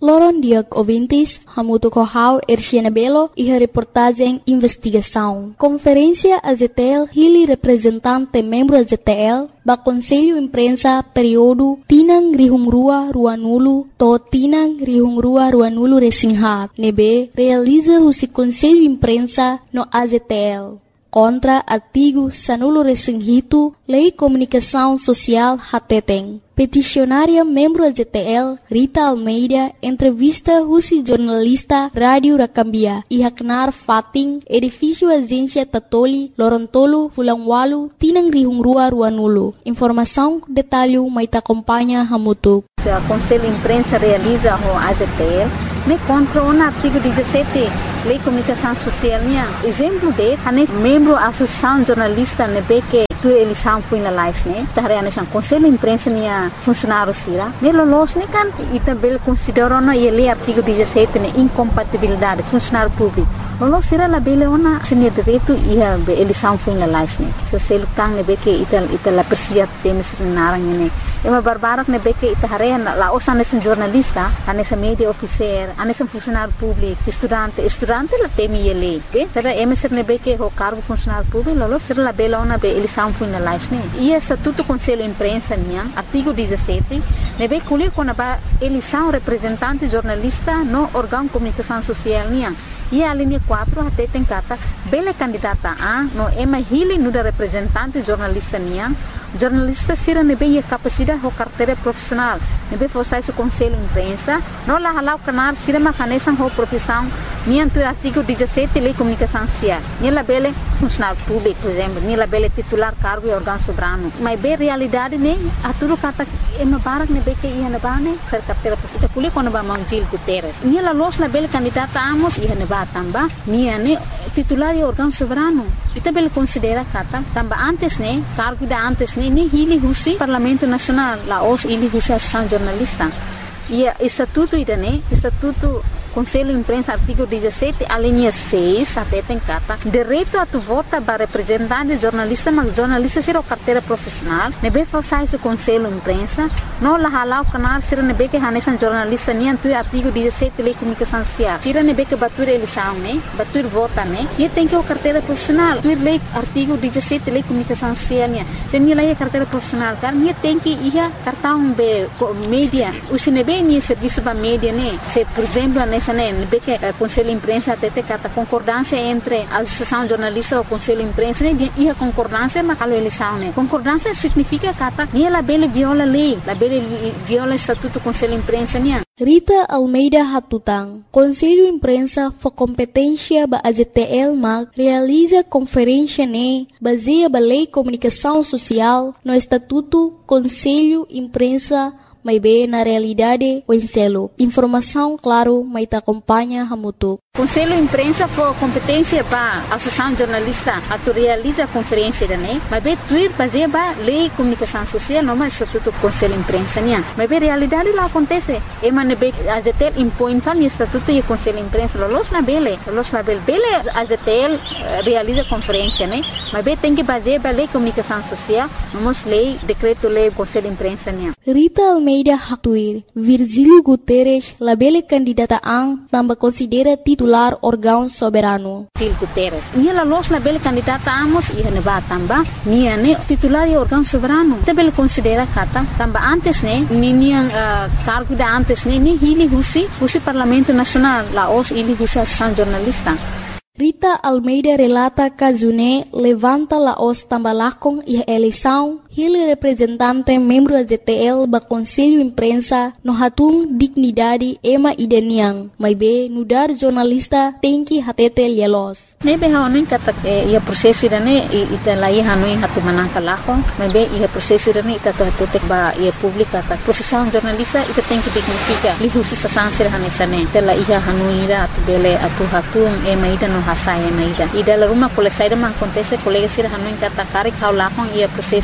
Loron Diag Ouvintes, Hamuto Kohau, Erciana Belo e a reportagem Investigação. Conferência AZTL, Hili representante membro AZTL, ba Conselho Imprensa período Tinang Rihungrua Ruanulu, to Tinang Rihungrua Ruanulu Resingha, nebe realiza o Conselho Imprensa no AZTL. Contra artigo Sanulo Resinghito, Lei Comunicação Social Hateteng. Peticionária membro AZTL, Rita Almeida, entrevista Rusi jornalista Rádio Rakambia, e Haknar Fating, edifício Agência Tatoli, Lorontolo, Fulangwalu, Tinang Rihungrua Ruanulu. Informação, detalhe, mas acompanha Hamutu. O Conselho Imprensa realiza o AZTL, me contra o artigo 17, Lei Comunicação Social. Exemplo de, membro da Associação Jornalista NBK, tu eleição foi na live, né? Tarreanesan Conselho Imprensa nia funcionário sira. Nelo los ne kan itabel considerou na ele artigo 17 ne incompatibilidade funcionário público. Lolo sira la bele ona sine direito ia be eleição foi na live, né? Se selo tang ne beke ital persia temes narang ne. Ema barbarak ne beke itarrean la osan nesen jornalista, anesa media officer, anesa funcionário público, estudante la temi ele. Be, sira emeser ne beke ho cargo funcionário público, lolo sira la bele ona be eleição foi na live, né? E estatuto Conselho Imprensa nia, artigo 17, ne be colher quando a eleição representante jornalista no órgão comunicação social nia. E a linha 4 até tem carta bela candidata a no ema hili no da representante jornalista nia. Jornalista sira nebe a capacidade ou carteira profissional nebe forçar o Conselho Imprensa não lá halau canal sira macanesan ou profissão nia do artigo 17 Lei Comunicação Social nia la bele funcionário público por exemplo nia la bele titular cargo e órgão soberano mas bem realidade né a tudo kata ema barak nebe que ia na bane ser carteira profissional kuli quando ba Mangil Guterres nia la los na bele candidata amos ia na ba tamba nia ne titular e órgão soberano ita bele considera kata tamba antes né cargo da antes ini hili husi Parlamento Nacional la os hili husi Associação Jornalista e estatuto idane estatuto Conselho Imprensa artigo 17 a linha 6 até tem carta direito a tu vota para representante jornalista mas jornalista ser o carteira profissional nebe falsar o Conselho Imprensa não la halau canal ser nebe que hanesan jornalista nem tu artigo 17 Lei Comunicação Social tira nebe que batur eleição né batur vota né e tem que o carteira profissional tu lei artigo 17 Lei Comunicação Social né se nem lei carteira profissional car nem tem que ia cartão be mídia o sinebe nem serviço para mídia né se por exemplo nessa que Conselho Imprensa até tem concordância entre a Associação Jornalista e o Conselho Imprensa e a concordância na eleição né concordância significa que ela bele viola a lei la bele viola o estatuto do Conselho Imprensa né. Rita Almeida Hatutang, Conselho Imprensa for competência ba AZTL mag realiza conferência ne baseia ba Lei Comunicação Social no Estatuto Conselho Imprensa mas bem na realidade o enselo. Informação, claro, mas te acompanha Hamutu. Conselho Imprensa for competência para a Associação Jornalista a tu realiza a conferência né mas bem tuir baseia ba Lei Comunicação Social não mais Estatuto Conselho Imprensa né mas bem realidade lá acontece e man be AZTL impõe tal Estatuto e Conselho Imprensa los na bele AZTL realiza conferência né mas bem tem que baseia ba Lei Comunicação Social não lei decreto lei Conselho Imprensa né. Rita Almeida Hatuir, Virgílio Guterres, labele candidata ang tambah considera titular órgão soberano. Virgílio Guterres, nia la los labele candidata amos ia ne ba tamba, nia ne titular e órgão soberano. Tabele considera kata tamba antes ne, nia cargo da antes ne, ni hili husi Parlamento Nacional, la os hili husi Associação Jornalista. Rita Almeida relata que June levanta la os tambalakong e eleição ele representante membro AZTL ba Conselho Imprensa no hatung dignidade ema ideniang mas be nudar jornalista tem que hatete lielos nebe haonin kata ia prosesso idane ita lai hanoi hatu manangka lako mas be ia prosesso idane ita hatete ba ia publika ta profissão jornalista ita tem que dignifica lihu sa sansir hanesane tela ia hanoi ira atu bele atu hatung ema ida no hasai ema ida la ruma kole saida man acontece colega sira hanoi kata kari kau lakong ia prosesso dane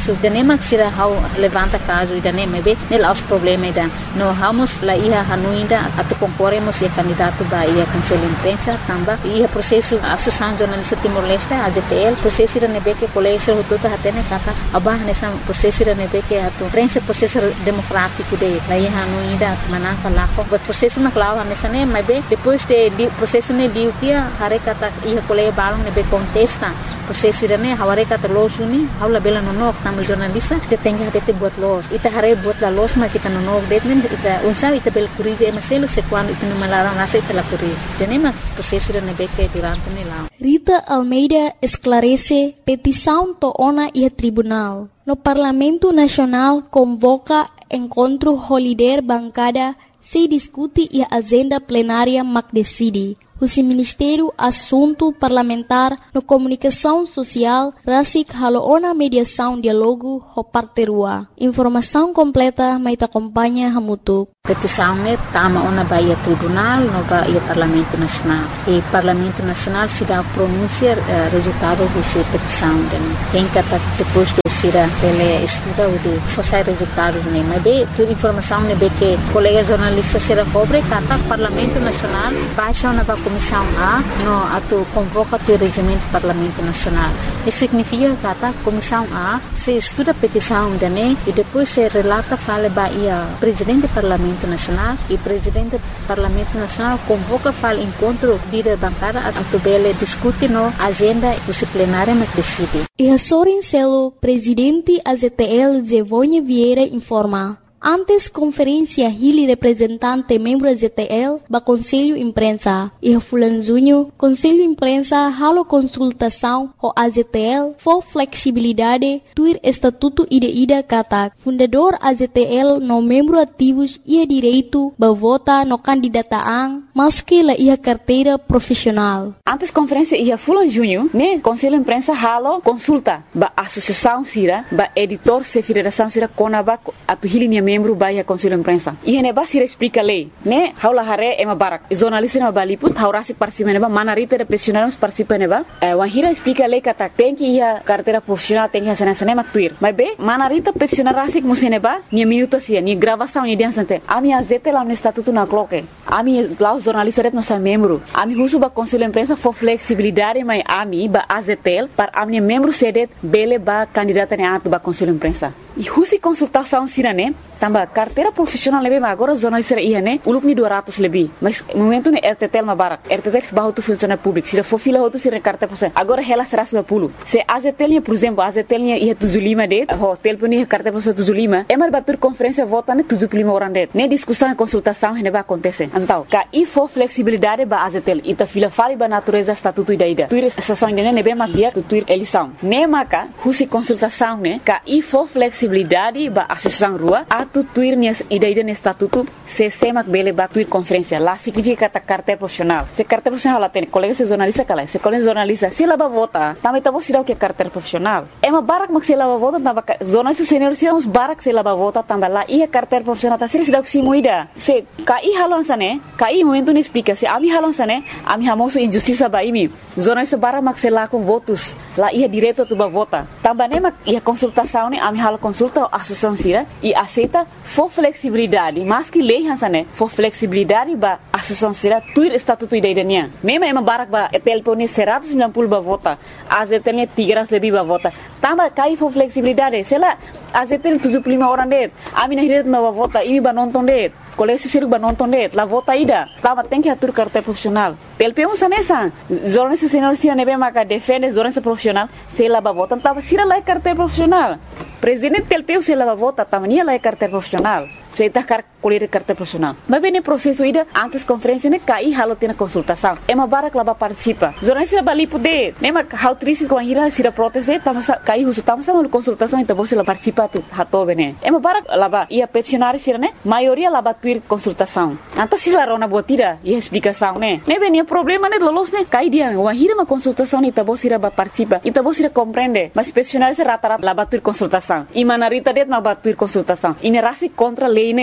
nema sira hau levanta caso ida nem be nel aos problema ida no vamos la ia hanuinda atu concorremos e candidato ba ia conselho imprensa tamba ia processo associação jornalista Timor-Leste AZTL processo ida nebe que colégio tudo hatene kata abah nessa processo ida nebe que atu prensa processo democrático de la ia hanuinda mana fala ko processo na clava nessa nem be depois de processo ne liutia hare kata ia colégio balong nebe contesta processo ida ne haware kata losuni haula bela nonok tamu jornalista te tenga te buat los ita hare buat la los ma kita nonok detnen ita unsa ita bel curize maselo se quando ita no malaram nasa ita la curize tenema processo ida nebe que durante ne lá Rita Almeida esclarece petição toona e tribunal. No Parlamento Nacional convoca encontro holiday bancada se discute e a agenda plenária mac decide. O Ministério Assunto Parlamentar no Comunicação Social rasik haloona mediação diálogo ho parte rua. Informação completa mai te acompanha hamutuk. Petição ne tama ona baia tribunal no baia Parlamento Nacional. E Parlamento Nacional se dá pronunciar resultado dessa petição. Tem que depois de ser ele estuda o de fazer resultado ne mas be toda informação ne be que colega jornalista será pobre kata Parlamento Nacional baixa na comissão A no atu convoca o regimento do Parlamento Nacional. Isso significa kata comissão A se estuda a petição ne e depois se relata fala baia presidente do Parlamento Nacional e presidente do Parlamento Nacional convoca fala encontro líder bancada atu bele discute no agenda plenária mas decide. E a Sorin Celo, presidente AZTL Zevonha Vieira informa. Antes conferência Hili representante membro AZTL ba Conselho Imprensa e Fulan Junho Conselho Imprensa halo consultação o AZTL for flexibilidade tuir estatuto ida kata fundador AZTL no membro ativos ia direito ba vota no candidataan maski la ia carteira profissional. Antes conferência ia Fulan Junho ne Conselho Imprensa halo consulta ba associação sira ba editor se federação sira konaba atu Hili membro baia Conselho Imprensa. E ne ba sira explica lei, ne haula hare ema barak. Jornalista na baliput haurasi participa neba manarita de profissionais participa neba. Wan hira explica lei kata tem que ia carteira profissional tem que sana sana maktuir. Mas be manarita profissional rasik museneba ni minuto sia ni gravação ni diansante. Ami azete lá no estatuto na cloque. Ami lá os jornalistas ret nossa membro. Ami husu ba Conselho Imprensa for flexibilidade mai ami ba azetel para ami membro sedet bele ba candidata ne atu ba Conselho Imprensa. E husi consultação sirane tamba carteira profissional lebe mas agora jornalista ia ne ulup ni 200 lebih mas momento ne RTTL mabarak RTTL bahu tu funcionário público sira for fila hotu sira carteira profissional agora ela será 90 se AZTL por exemplo AZTL ia tuzulima de hotel puni carteira profissional tuzulima é mar batur conferência vota ne tuzulima orang de ne discussão e consultação ne ba acontecer então ka e for flexibilidade ba AZTL ita fila fali ba natureza estatuto ida tuir estação ne be magia tuir eleição ne maka husi consultação ne ka e for flexibilidade ba associação rua atu tuir nias ida ne estatuto se semak bele ba tuir conferência lá significa kata carteira profissional se carteira profissional lá tem colega se jornalista kala se colega jornalista se lá ba vota também tá você o que carteira profissional é uma barak mak se lá ba vota tamba jornalista senior se uns barak se lá ba vota tamba lá e carteira profissional tá se dá se moida se kai halon sane kai momento ne explica se ami halon sane ami hamoso injustiça ba imi jornalista barak mak se lá com votos lá ia direto tu ba vota tamba ne mak ia consultação ne ami halo consulta a associação sira e aceita for flexibilidade mas que lei hansane for flexibilidade ba associação sira tuir estatuto idaiania nema ema barak ba telpone 190 ba vota azetene 300 lebih ba vota tamba kai for flexibilidade sela azetene 75 orang det ami na hiret ba vota imi ba nonton det colégio siruk ba nonton det la vota ida tamba tem que atur carteira profissional telpemo sanesa jornalista senior sira nebe maka defende jornalista profissional sela ba vota tamba sira la carteira profissional presidente telpeu se lava vota tamania la carteira profissional se tá colher carteira profissional mas bem no processo ida antes conferência ne cai halo tem consultação é uma barak lá participa jornalista bali poder nema how triste com a hira sira proteste tama cai uso tama sama consultação então você lá participa tu hato bene é uma barak lá ia peticionar sira ne maioria lá tuir consultação então se lá rona botira e explicação ne bem problema ne lolos ne cai dia uma hira uma consultação ne então você lá participa então você compreende mas peticionar se rata lá tuir consultação e manarita det ma batuir consultação inerasi contra lei ne agora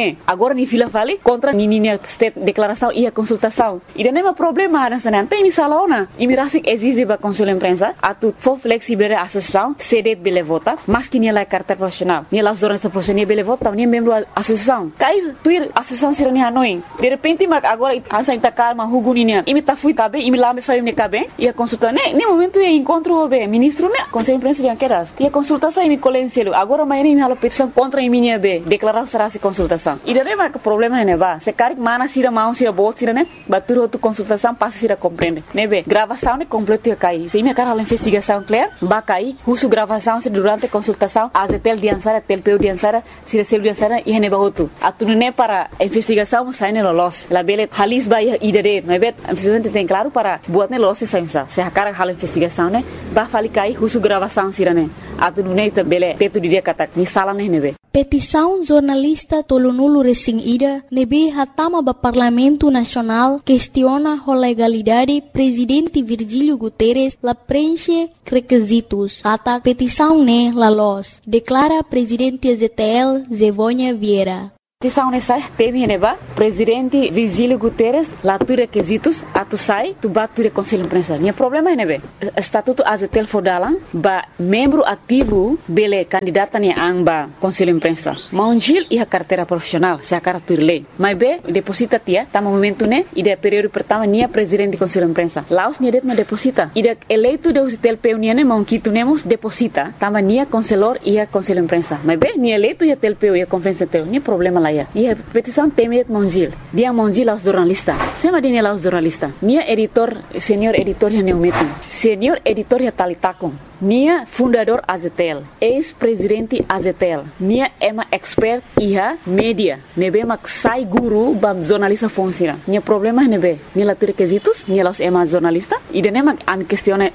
agora ni fila vale contra nininha state declaração e a consultação. E não é problema nessa não tem salona. E me rasik exige ba conselho imprensa atu for flexible a associação cede bele vota, mas que nem lá carta profissional. Nem lá jornalista profissional bele vota, nem membro associação. Cai tuir associação sirani hanoi. De repente mag agora ansa inta calma huguninia. E me tá fui cabe, e me lá me faria me cabe. E a consulta nem momento é encontro o ministro né, conselho imprensa de quedas. E a consultação e me colencielo. Agora amanhã me hala petição contra minha be, declarar será se consultação. E daí mas o problema é né ba, se cari mana sira mão sira bot sira né, batur outra consultação passa sira compreende. Né be, gravação né completo ia cair. Se me cara a investigação clear, ba cair, uso gravação se durante a consultação, a tel diansara, tel peu diansara, sira sel diansara e ne ba outro. Atu né para a investigação sai ne los. La bele halis ba ida de, né be, a investigação tem claro para buat ne los se a cara hala investigação né, ba fali cair, uso gravação sira né. Atu né bele teto dia kata ni sala né be. Petição jornalista tolonulu resing-ida nebe hatama ba Parlamento Nacional questiona a legalidade presidente Virgílio Guterres la preenche requisitos. Ata petição ne la los, declara presidente ZTL Zevônia Vieira. Petição nessa teme neba presidente Virgílio Guterres lá tu requisitos atu sai tu batu de conselho imprensa. Nia problema nebe estatuto azetel fodalan ba membro ativo bele candidata ni amba conselho imprensa. Maunjil e a carteira profissional se a cara turle. Mas be deposita tia tá momento né e de período pertama nia presidente conselho imprensa. Laos nia det ma deposita. E de eleito de usitel peu nia mão quito nemos deposita tama nia conselor e a conselho imprensa. Mas be nia eleito e a tel peu e a conferência tel nia problema lá. E a petição teme Monjil. Dia Monjil aos jornalistas. Sema dia aos jornalistas. Nia editor, senior editor ya neumetum. Senior editor ya talitakum. Nia fundador Azetel. Ex-presidente Azetel. Nia ema expert iha media. Nebe mak sai guru bam jornalista fonsira. Nia problema nebe. Nia la requisitos. Nia los ema jornalista. E de nema am questione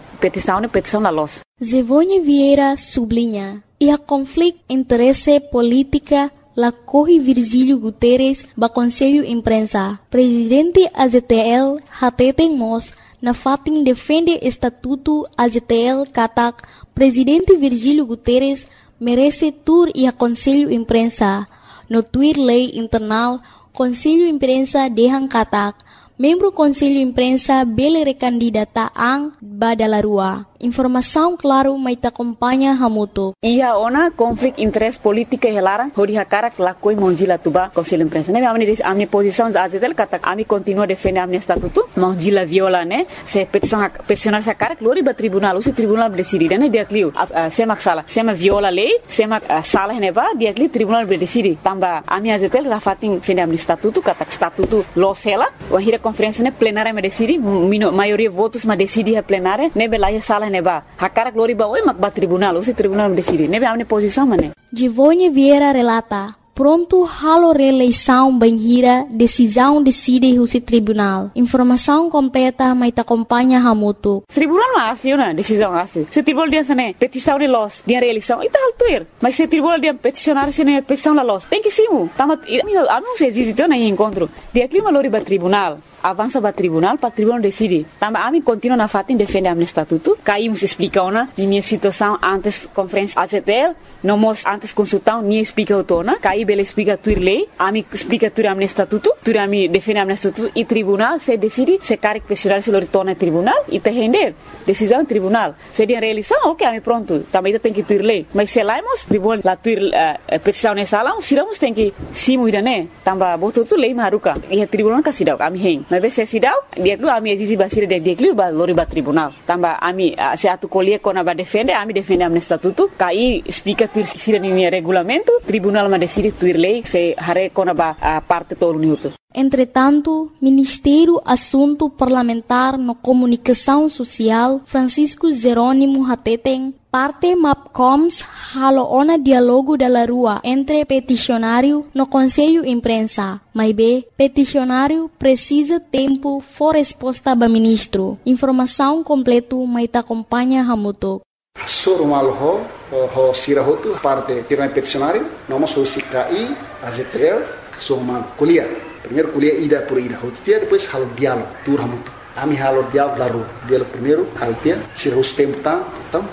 petição la los. Zevônia Vieira sublinha. E a conflito interesse política la corre Virgílio Guterres ba Conselho Imprensa. Presidente AZTL hateten mos na fatin defende estatuto AZTL katak Presidente Virgílio Guterres merece tur e a Conselho Imprensa. No tuir lei internal Conselho Imprensa dehan katak membro Conselho Imprensa bele recandidata ang badalarua. Informação claro mai ta acompanha hamuto. Ia ona conflito interesse política helara hori hakara la koi monjila tuba Conselho Imprensa. Ne amni posição azetel kata ami continua defender amni estatuto monjila viola ne se peticionar sa cara glori ba tribunal o tribunal decide ne dia clio semak sala sema viola lei semak sala ne ba dia clio tribunal decide tamba ami azetel rafatin defender amni estatuto kata estatuto losela o hira conferência ne plenária me decide maioria votos ma decide a plenária ne belaia sala neba hakara glori ba oi mak ba tribunal o tribunal decide nebe amne posição mane. Zevônia Vieira relata pronto halo reeleição banhira decisão decide o tribunal. Informação completa mai ta acompanha hamuto. Tribunal mas na decisão asli. Se tribunal dia sane petição de los dia reeleição ita altuir. Mas se tribunal dia peticionar sene petição la los. Tem que simu. Tamat amo se existe na encontro. Dia clima lori ba tribunal. Avança para tribunal decide. Tamba ami continua na fatin defende am estatuto. Caímos explica ona minha situação antes conferência AZTL, nomos antes consultão ni explica otona. Caí bele explica tuir lei, ami explica tuir am estatuto, tuir ami defende am estatuto e tribunal se decide se caric pessoal se retorna tribunal e te render decisão tribunal. Se dia reeleição, ok, ami pronto. Também tem que tuir lei. Mas se laimos tribunal la tuir petição nessa sala, siramos tem que simu idane. Tamba boto tu lei maruka. E a tribunal kasidau ami hen. Mas se sidau dia dulu ami exisi basir dia dulu ba lori ba tribunal tamba ami se atu colher kona ba defende ami defende am estatuto kai explica tuir sira ni regulamento tribunal ma decide tuir lei se hare kona ba parte todo niuto. Entretanto, Ministério Assunto Parlamentar no Comunicação Social Francisco Jerônimo Hateten parte MAPCOMS halo ona diálogo da rua entre peticionário no Conselho Imprensa. Mas peticionário precisa tempo for resposta ba ministro. Informação completo mai ta acompanha hamuto. Soro malho ho sirahotu parte tirana peticionário, nomos o CKI, AZTL, soma kuliah. Primeiro kuliah ida por ida, hotia depois halo diálogo, tur hamuto. Ami halo diálogo da rua. Diálogo primeiro, halo dia, sirahus tempo tão pronto.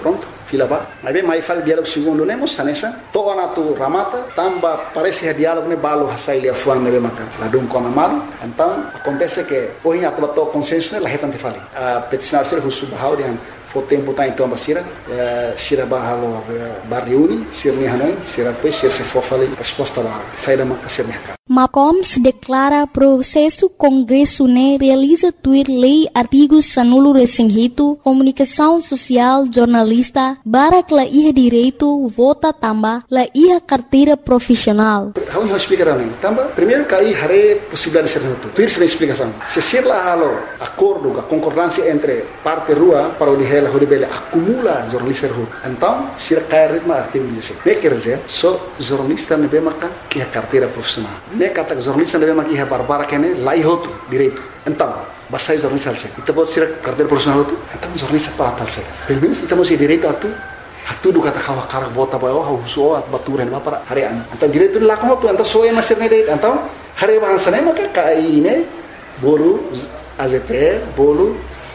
fila ba. Mas bem, mais fala diálogo segundo nemos sanesa. Toa na tu ramata, tamba parece diálogo ne balo hasai lia fuang ne maka. Ladum kona malu. Então acontece que hoje a tua consciência né, la retante fali. A peticionar ser o subhau de foi tempo tá então basira, sira bahalo barriuni, sira ni hanoi, sira pois sira se for fali resposta lá. Sai da maka ser mercado. MACOMS declara processo Congresso ne realiza tuir lei artigos sanulo resinghito, comunicação social, jornalista, barak la iha direito, vota tamba, la iha carteira profissional. Vamos explicar né? Tamba, primeiro cai hare possibilidade de ser noto. Tuir sem explicação. Se ser lá halo acordo, a concordância entre parte rua para o de ela horibele acumula jornalista rua. Então, se cai ritmo artigo 16. Ne quer dizer, só jornalista ne be maka que a carteira profissional. Ne kata jornalista ne be maka iha barbara kene lai hoto direito. Então, basai jornalista alse. Ita bot sira carteira profissional hoto. Então jornalista para tal se. Pelo menos ita mesti direito atu do kata kawa karak bota bayo hauso at baturan ba para harian. Então direito la ko hoto, então só é master ne direito. Então, hare bahasa ne maka kai ne bolu AZT bolu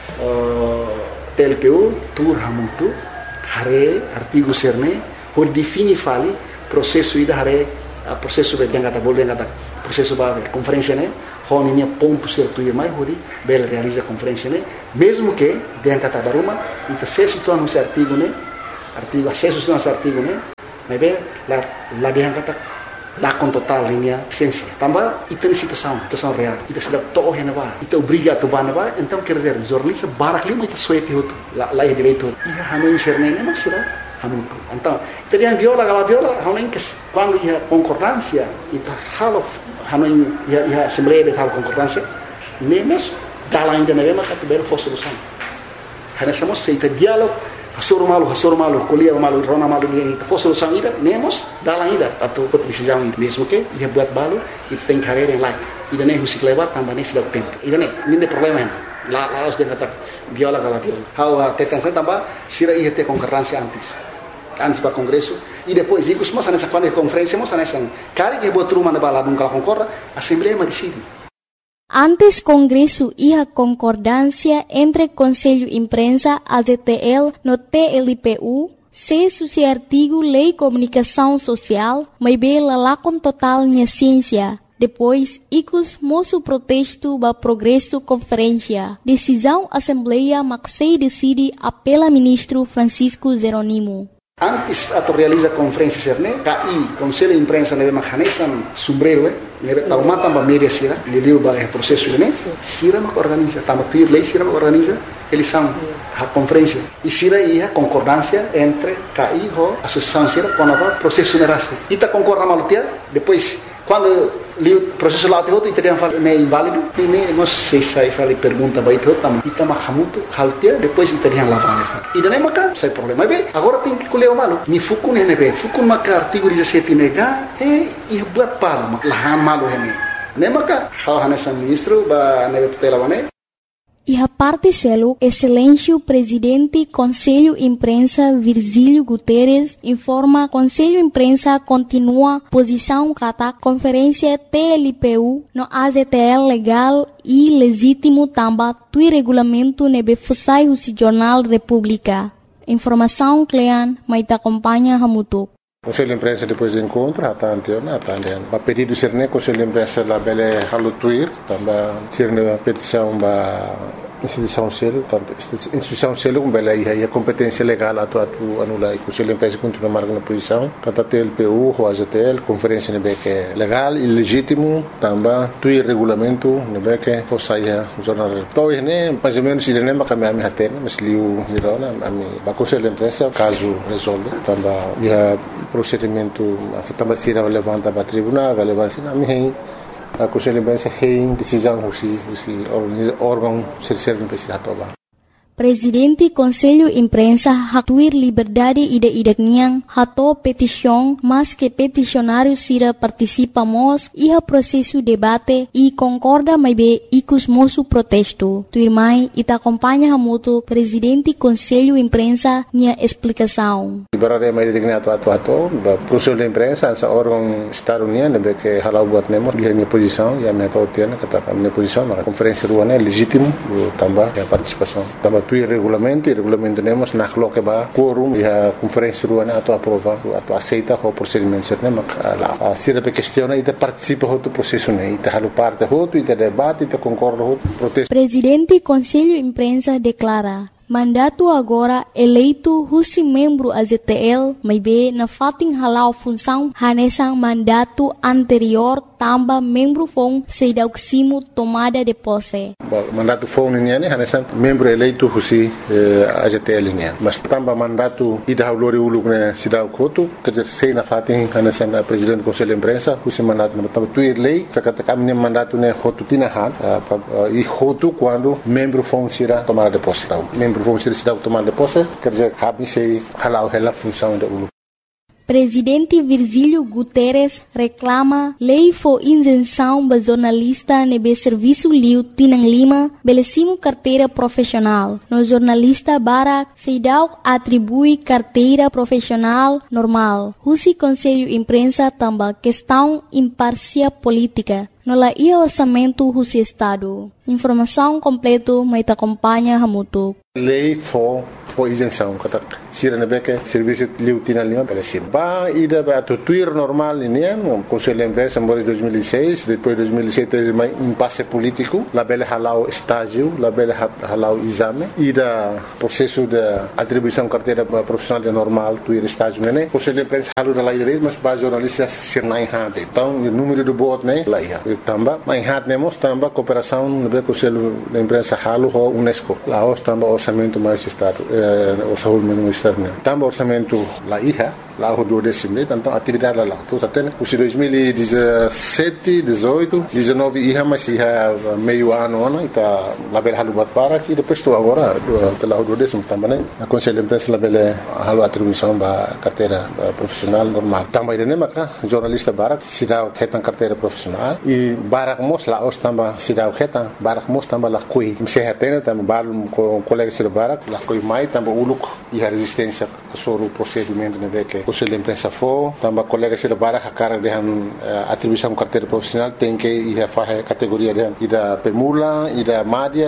TLPU tur hamutu hare artigo serne por defini fali processo ida hare processo be kata bol kata processo ba conferência né honinha ponto certo e mais hori bel realiza conferência né mesmo que den kata daruma ita sesu tu anu artigo né artigo acesso tu anu artigo né mas be la den kata la com total linha essência também ita situação real ita sudah toh henaba ita obriga tu banaba então quer dizer jornalista barak lima ita suete hotu la direito ia hanu serne né mas sudah hamutu então ita dia viola hanu que quando ia concordância ita halo hanu ia assembleia de tal concordância nemos dalam ainda nebe maka tu bel fo solução hana somos seita diálogo hasur malu kuliah malu rona malu dia itu for solução ida nemos dalam ida atau decisão ida mesmo que ia buat balu itu tem carreira yang lain ida ne musik lewat tambah ne sudah tempo ida ne ini problema la harus dia kata viola how tetansa tambah sira ia te concorrência antes para congresso e depois ikut semua nessa quando conferência mos nessa cari que buat rumah na bala nunca concorda assembleia ma decide. Antes Congresso iha concordância entre Conselho Imprensa, AZTL, no TLPU, se suci artigo Lei Comunicação Social, mas bela lá com total minha ciência. Depois, icus moço protesto ba progresso conferência. Decisão Assembleia Maxei decide apela ministro Francisco Zeronimo. Antes atau realiza conferência serne, KI, Conselho Imprensa nebe mahanesan sombrero, nebe tauma tamba media sira, liliu ba processo ne, sira mak organiza, tamba tuir lei sira mak organiza, eles são a conferência. E sira ia concordância entre KI ho associação sira com a processo nerase. Ita concorda malutia, depois quando liu processo lá outro italiano fala é inválido, e ne não sei se fala pergunta vai ter tama ita mahamutu haltia depois italiano lá fala. E não é maca, sem problema. Mas agora tem que colher o malo. Mi fukun nebe, fukun maca artigo 17 nega e buat palo lahan malo hene. Ne maca, how hanesa ministro ba nebe tutela bane. E a parte selo, excelência presidente Conselho Imprensa Virgílio Guterres informa Conselho Imprensa continua posição kata conferência TLPU no AZTL legal e legítimo tamba tui regulamento nebe fusai o Jornal República. Informação Clean, mas acompanha Hamutuk. Conselho de Imprensa depois do encontro, a pedido de ser Conselho de Imprensa lá bele halutuir, também ser uma petição da instituição selo, tanto instituição selo como bele aí a competência legal atu anula e Conselho de Imprensa continua marcando posição, kata TLPU, o AZTL, conferência nebe que é legal e legítimo, também tuir regulamento nebe que fosse o jornal. Então né, mais ou menos ele nem kami hatena, mas liu hirona, a Conselho de Imprensa caso resolve, também procedimento também se levanta para tribunal, relevância na minha a Conselho de Imprensa tem decisão o órgão serve para toba. Presidente Conselho Imprensa hatuir liberdade ide-ideknya hato petição, mas que peticionário sira participamos iha processo debate e concorda mais be ikus moço protesto. Tuirmai ita acompanha hamuto Presidente Conselho Imprensa nia explicação. Liberdade mais ideknya atu Conselho de Imprensa essa órgão estado-união nebe que halau buat nemo dia minha posição e a minha totiana kata minha posição na conferência ruana legítimo também a participação também tuir regulamento, e regulamento temos na coloca ba quórum e a conferência ruana ato aprova, ato aceita o procedimento certo, mas a sira pe questiona e de participa do processo né, e halu parte e de debate e de concorda protesto. Presidente Conselho Imprensa declara mandato agora eleito husi membro AZTL, mas be na fating halau função hanesang mandato anterior tamba membro fong sedauksimo tomada de posse. Mandato fong niya ni hanesang membro eleito husi AZTL niya. Mas tamba mandato ida haulori uluk na sidau kotu kerja sei na fating hanesang presidente Conselho Imprensa husi mandato na tamba tuir lei kata kami mandato ne hotu tinahan e hotu quando membro fong sira tomada de posse. Vamos ser cidade tomada de posse, quer dizer, cabe se halau a função da ULU. Presidente Virgílio Guterres reclama lei for isenção ba jornalista nebe serviço liu Tinang Lima belecimo carteira profissional. No jornalista Barak Seidau atribui carteira profissional normal. Husi Conselho Imprensa tamba questão imparcial política. No la ia orçamento husi Estado. Informação completo mai te acompanha Hamutuk. Lei for isenção, kata sira na beca serviço liu Tinang Lima belecim. Ba ida ba tuir normal ini Conselho Imprensa em 2006, depois 2007 teve um impasse político, la bela halau estágio, la bela halau exame, ida processo de atribuição carteira profissional de normal, tuir estágio né. Conselho Imprensa halu da lei direito, mas ba jornalistas sir na enhate. Então o número do voto né, lá ia. Tamba, mas enhate nemos tamba cooperação no beco Conselho Imprensa halu ho UNESCO. Lá os tamba orçamento mais estado, orçamento mais estado né. Tamba orçamento lá ia. Lá o 12º, então atividade lá. Então até os 2017, 18, 19 ia mas ia meio ano está lá bela halu bat para e depois estou agora lá o 12º também né. A Conselho Imprensa lá bela halu atribuição ba carteira profissional normal. Também né maca jornalista Barak sidau hetan carteira profissional e Barak mos lá os tamba sidau hetan Barak mos tamba lá coi. Se hetan tamba balum com colega sir Barak lá coi mai tamba uluk e a resistência sobre o procedimento né que Conselho Imprensa for, também colegas de Barak a cara de atribuição carteira profissional tem que ir a fazer categoria de ida pemula, ida média,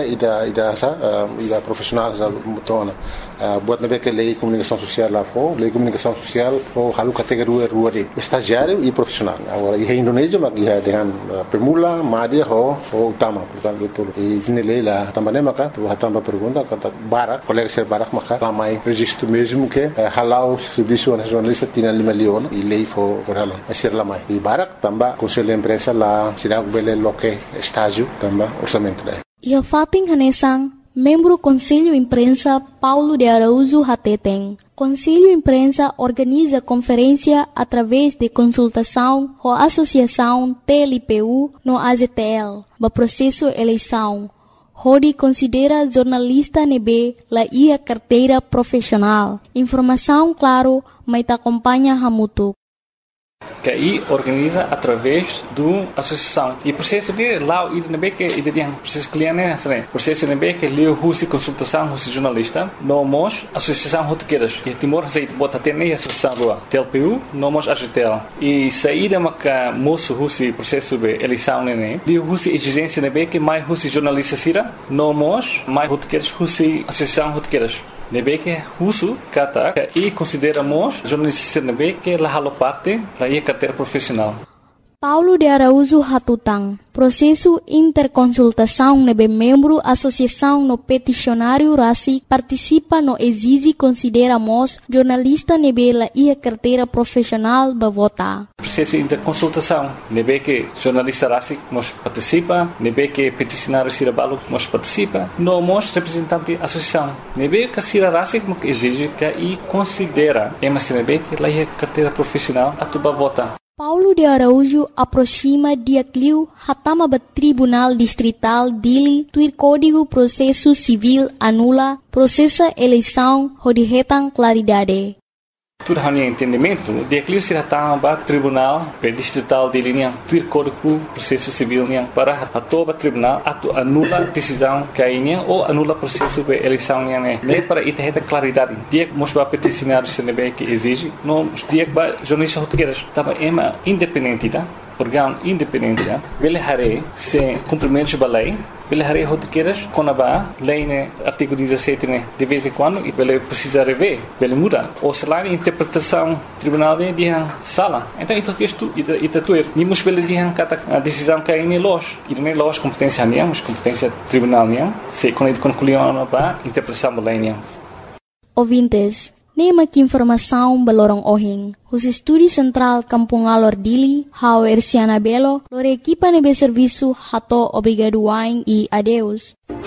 ida profissional da mutona. Buat na que lei comunicação social lá for, lei comunicação social for halu categoria rua de estagiário e profissional. Agora e Indonésia mas ia dengan pemula, média ou utama, portanto tudo. E ne lei lá também maka, tu também pergunta kata Barak, colegas de Barak maka ramai registro mesmo que halau serviço nacional Tinang Lima Leon e lei for halau ser lamai. E Barak também Conselho Imprensa lá sira bele loke estágio também orçamento daí. E a fating hanesang membro Conselho Imprensa Paulo de Araújo Hateteng. Conselho Imprensa organiza conferência através de consultação com a Associação TLPU no AZTL, no processo eleição. Hodi considera jornalista nebe la ia carteira profissional. Informação claro, mas te acompanha Hamutuk. Que aí organiza através do associação e processo de lá e nebe que ide tem processo cliente né processo nebe que leu husi consultação husi jornalista nomos associação rotequeiras que Timor sei bota tem nem associação rua TLPU nomos AZTL e saída maca moço husi processo de eleição né de husi exigência nebe que mais husi jornalista sira nomos mais rotequeiras husi associação rotequeiras nebe que husu kata e consideramos jornalista nebe que la halo parte la ia carteira profissional. Paulo de Araújo Hatutang. Processo interconsultação nebe membro associação no peticionário RACI participa no exige consideramos jornalista nebe la ia carteira profissional ba vota. Processo interconsultação nebe que jornalista RACI nos participa, nebe que peticionário Sirabalo nos participa, nomos representante associação. Nebe que Sira RACI exige que e considera emas nebe que la ia carteira profissional atuba vota. Paulo de Araújo aproxima dia cliu hatama ba Tribunal Distrital Dili tuir Código Processo Civil anula processa eleição hodihetan claridade. Tudo hanya entendimento, dia cliu se hatama Tribunal Distrital Dili niang tuir Código Processo Civil niang para atoba tribunal atu anula decisão kainya ou anula processo de eleição niang ne para itaheta claridade. Dia mosba peticionário se nebe que exige, no dia ba jornalista rotegueiras tava ema independente tá? órgão independente, ele haré sem cumprimento da lei, ele haré rotiqueiras com a lei, né, artigo 17, né, de vez em quando, e ele precisa rever, ele muda. Ou salário interpretação tribunal de sala. Então, isto tuer. Nimos ele dihan kata a decisão que é loja. E não é loja competência nem, mas competência tribunal nem. Se quando concluíam para interpretação da lei nem. Ouvintes, nema que informação balorong ohing. Os estúdios central Kampung Alor Dili, hau Erciana Belo, lore equipa nebe serviço hato obrigado wain e adeus.